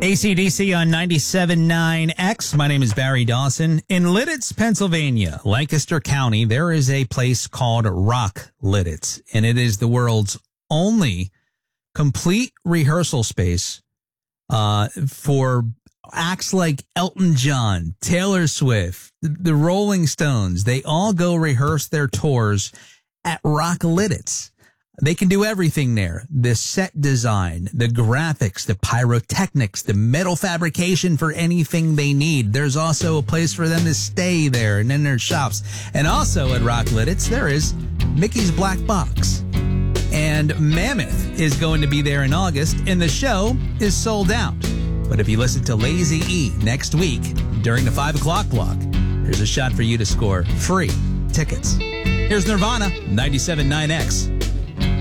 AC/DC on 97.9X. My name is Barry Dawson. In Lidditz, Pennsylvania, Lancaster County, there is a place called Rock Lidditz, and it is the world's only complete rehearsal space for acts like Elton John, Taylor Swift, the Rolling Stones. They all go rehearse their tours at Rock Lidditz. They can do everything there. The set design, the graphics, the pyrotechnics, the metal fabrication for anything they need. There's also a place for them to stay there and in their shops. And also at Rock Lidditz, there is Mickey's Black Box. And Mammoth is going to be there in August, and the show is sold out. But if you listen to Lazy E next week during the 5 o'clock block, there's a shot for you to score free tickets. Here's Nirvana, 97.9X.